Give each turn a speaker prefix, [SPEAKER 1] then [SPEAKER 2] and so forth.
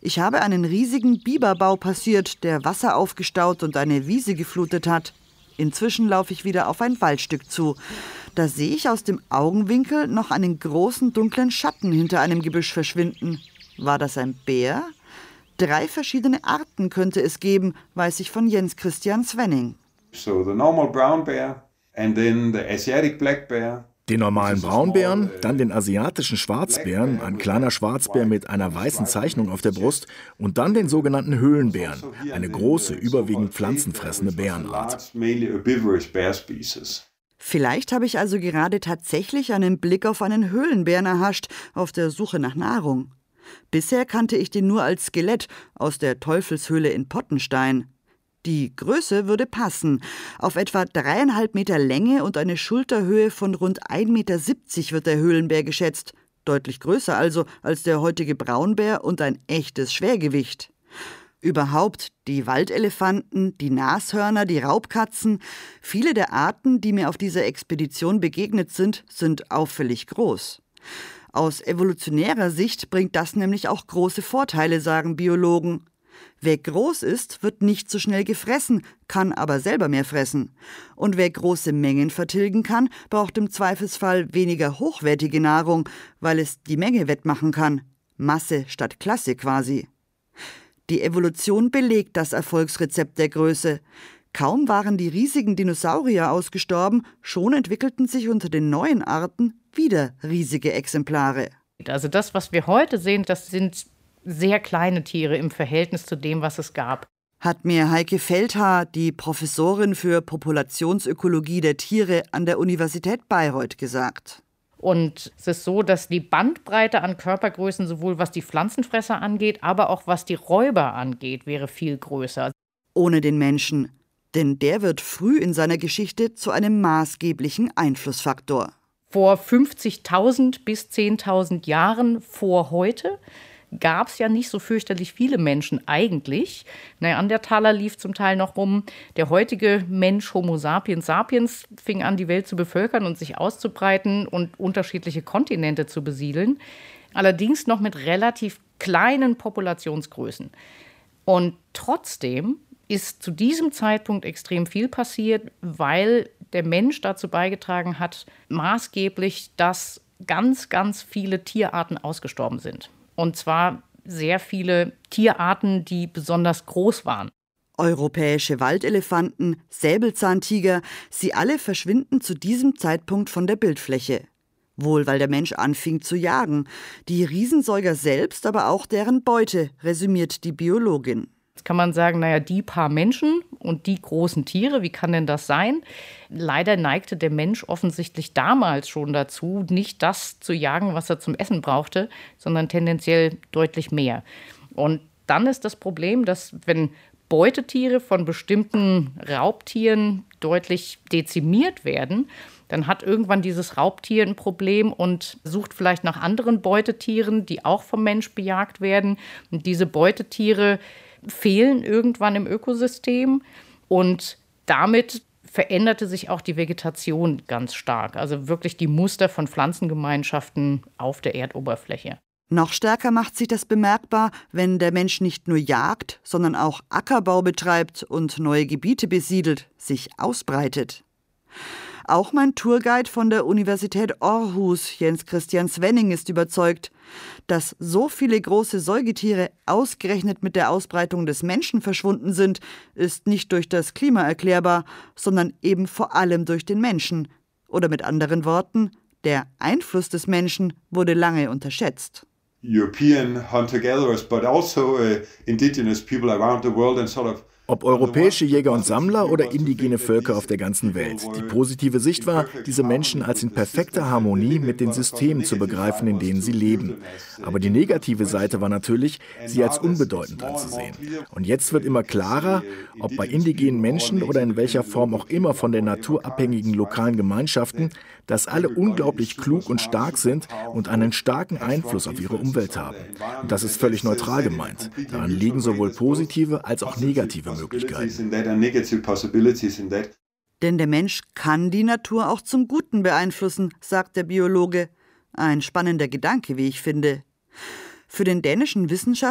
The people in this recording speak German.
[SPEAKER 1] Ich habe einen riesigen Biberbau passiert, der Wasser aufgestaut und eine Wiese geflutet hat. Inzwischen laufe ich wieder auf ein Waldstück zu. Da sehe ich aus dem Augenwinkel noch einen großen dunklen Schatten hinter einem Gebüsch verschwinden. War das ein Bär? 3 verschiedene Arten könnte es geben, weiß ich von Jens Christian Svenning.
[SPEAKER 2] So the normal brown bear and then the Asiatic black bear.
[SPEAKER 3] Den normalen Braunbären, dann den asiatischen Schwarzbären, ein kleiner Schwarzbär mit einer weißen Zeichnung auf der Brust, und dann den sogenannten Höhlenbären, eine große, überwiegend pflanzenfressende Bärenart.
[SPEAKER 1] Vielleicht habe ich also gerade tatsächlich einen Blick auf einen Höhlenbären erhascht, auf der Suche nach Nahrung. Bisher kannte ich den nur als Skelett aus der Teufelshöhle in Pottenstein. Die Größe würde passen. Auf etwa 3,5 Meter Länge und eine Schulterhöhe von rund 1,70 Meter wird der Höhlenbär geschätzt. Deutlich größer also als der heutige Braunbär und ein echtes Schwergewicht. Überhaupt die Waldelefanten, die Nashörner, die Raubkatzen, viele der Arten, die mir auf dieser Expedition begegnet sind auffällig groß. Aus evolutionärer Sicht bringt das nämlich auch große Vorteile, sagen Biologen. Wer groß ist, wird nicht so schnell gefressen, kann aber selber mehr fressen. Und wer große Mengen vertilgen kann, braucht im Zweifelsfall weniger hochwertige Nahrung, weil es die Menge wettmachen kann. Masse statt Klasse quasi. Die Evolution belegt das Erfolgsrezept der Größe. Kaum waren die riesigen Dinosaurier ausgestorben, schon entwickelten sich unter den neuen Arten wieder riesige Exemplare.
[SPEAKER 4] Also das, was wir heute sehen, das sind sehr kleine Tiere im Verhältnis zu dem, was es gab.
[SPEAKER 1] Hat mir Heike Feldhaar, die Professorin für Populationsökologie der Tiere an der Universität Bayreuth, gesagt.
[SPEAKER 4] Und es ist so, dass die Bandbreite an Körpergrößen, sowohl was die Pflanzenfresser angeht, aber auch was die Räuber angeht, wäre viel größer.
[SPEAKER 1] Ohne den Menschen. Denn der wird früh in seiner Geschichte zu einem maßgeblichen Einflussfaktor.
[SPEAKER 4] Vor 50.000 bis 10.000 Jahren vor heute gab es ja nicht so fürchterlich viele Menschen eigentlich. Neandertaler lief zum Teil noch rum. Der heutige Mensch, Homo sapiens sapiens, fing an, die Welt zu bevölkern und sich auszubreiten und unterschiedliche Kontinente zu besiedeln. Allerdings noch mit relativ kleinen Populationsgrößen. Und trotzdem ist zu diesem Zeitpunkt extrem viel passiert, weil der Mensch dazu beigetragen hat, maßgeblich, dass ganz, ganz viele Tierarten ausgestorben sind. Und zwar sehr viele Tierarten, die besonders groß waren.
[SPEAKER 1] Europäische Waldelefanten, Säbelzahntiger, sie alle verschwinden zu diesem Zeitpunkt von der Bildfläche. Wohl, weil der Mensch anfing zu jagen. Die Riesensäuger selbst, aber auch deren Beute, resümiert die Biologin.
[SPEAKER 4] Jetzt kann man sagen, die paar Menschen und die großen Tiere, wie kann denn das sein? Leider neigte der Mensch offensichtlich damals schon dazu, nicht das zu jagen, was er zum Essen brauchte, sondern tendenziell deutlich mehr. Und dann ist das Problem, dass wenn Beutetiere von bestimmten Raubtieren deutlich dezimiert werden, dann hat irgendwann dieses Raubtier ein Problem und sucht vielleicht nach anderen Beutetieren, die auch vom Mensch bejagt werden. Und diese Beutetiere fehlen irgendwann im Ökosystem und damit veränderte sich auch die Vegetation ganz stark. Also wirklich die Muster von Pflanzengemeinschaften auf der Erdoberfläche.
[SPEAKER 1] Noch stärker macht sich das bemerkbar, wenn der Mensch nicht nur jagt, sondern auch Ackerbau betreibt und neue Gebiete besiedelt, sich ausbreitet. Auch mein Tourguide von der Universität Aarhus, Jens Christian Svenning, ist überzeugt, dass so viele große Säugetiere ausgerechnet mit der Ausbreitung des Menschen verschwunden sind, ist nicht durch das Klima erklärbar, sondern eben vor allem durch den Menschen. Oder mit anderen Worten, der Einfluss des Menschen wurde lange unterschätzt.
[SPEAKER 2] European hunter-gatherers, but also indigenous people around the world and sort of.
[SPEAKER 3] Ob europäische Jäger und Sammler oder indigene Völker auf der ganzen Welt. Die positive Sicht war, diese Menschen als in perfekter Harmonie mit den Systemen zu begreifen, in denen sie leben. Aber die negative Seite war natürlich, sie als unbedeutend anzusehen. Und jetzt wird immer klarer, ob bei indigenen Menschen oder in welcher Form auch immer von der Natur abhängigen lokalen Gemeinschaften, dass alle unglaublich klug und stark sind und einen starken Einfluss auf ihre Umwelt haben. Und das ist völlig neutral gemeint. Daran liegen sowohl positive als auch negative Möglichkeiten.
[SPEAKER 1] Denn der Mensch kann die Natur auch zum Guten beeinflussen, sagt der Biologe. Ein spannender Gedanke, wie ich finde. Für den dänischen Wissenschaftler